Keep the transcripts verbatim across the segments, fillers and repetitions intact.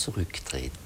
zurücktreten.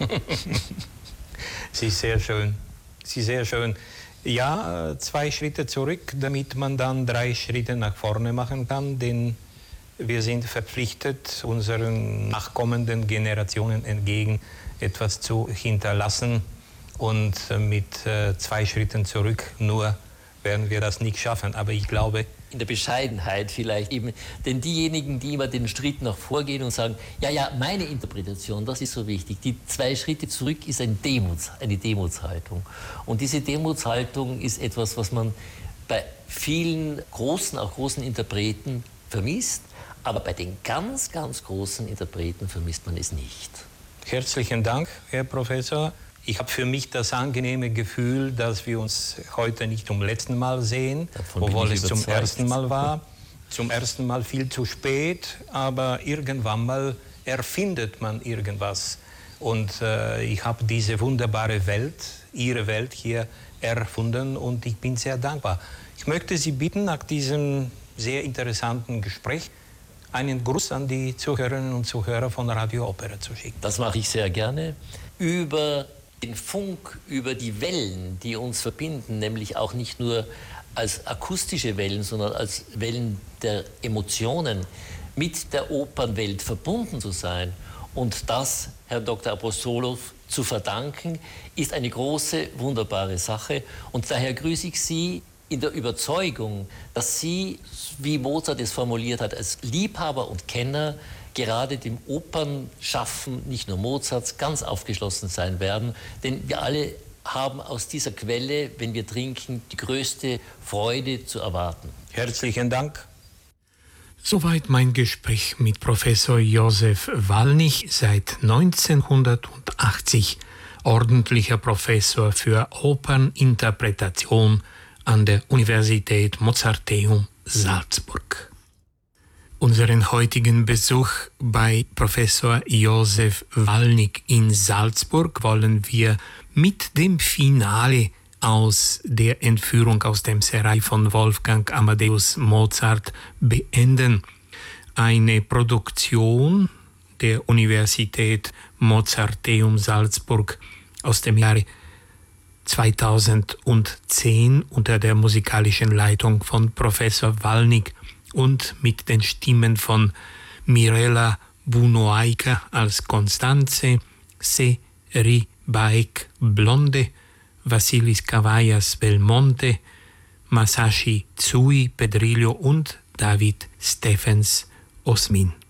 Sie ist sehr schön. Sie ist sehr schön. Ja, zwei Schritte zurück, damit man dann drei Schritte nach vorne machen kann, denn wir sind verpflichtet, unseren nachkommenden Generationen entgegen etwas zu hinterlassen. Und mit äh, zwei Schritten zurück nur werden wir das nicht schaffen. Aber ich glaube, in der Bescheidenheit vielleicht eben, denn diejenigen, die immer den Schritt nach vorgehen und sagen, ja, ja, meine Interpretation, das ist so wichtig. Die zwei Schritte zurück ist ein Demuts, eine Demutshaltung. Und diese Demutshaltung ist etwas, was man bei vielen großen, auch großen Interpreten vermisst, aber bei den ganz, ganz großen Interpreten vermisst man es nicht. Herzlichen Dank, Herr Professor. Ich habe für mich das angenehme Gefühl, dass wir uns heute nicht zum letzten Mal sehen, obwohl es zum ersten Mal war. Zum ersten Mal viel zu spät, aber irgendwann mal erfindet man irgendwas. Und äh, ich habe diese wunderbare Welt, Ihre Welt hier erfunden und ich bin sehr dankbar. Ich möchte Sie bitten, nach diesem sehr interessanten Gespräch einen Gruß an die Zuhörerinnen und Zuhörer von Radio Opera zu schicken. Das mache ich sehr gerne. Über den Funk, über die Wellen, die uns verbinden, nämlich auch nicht nur als akustische Wellen, sondern als Wellen der Emotionen, mit der Opernwelt verbunden zu sein und das Herrn Doktor Apostolov zu verdanken, ist eine große, wunderbare Sache. Und daher grüße ich Sie in der Überzeugung, dass Sie, wie Mozart es formuliert hat, als Liebhaber und Kenner gerade dem Opernschaffen, nicht nur Mozarts, ganz aufgeschlossen sein werden. Denn wir alle haben aus dieser Quelle, wenn wir trinken, die größte Freude zu erwarten. Herzlichen Dank. Soweit mein Gespräch mit Professor Josef Walnig, seit neunzehnhundertachtzig ordentlicher Professor für Operninterpretation an der Universität Mozarteum Salzburg. Unseren heutigen Besuch bei Professor Josef Walnig in Salzburg wollen wir mit dem Finale aus der Entführung aus dem Serail von Wolfgang Amadeus Mozart beenden. Eine Produktion der Universität Mozarteum Salzburg aus dem Jahre zweitausendzehn unter der musikalischen Leitung von Professor Walnig und mit den Stimmen von Mirella Bunoaika als Constanze, Seri Baek Blonde, Vasilis Kavayas Belmonte, Masashi Tsui Pedrillo und David Stephens Osmin.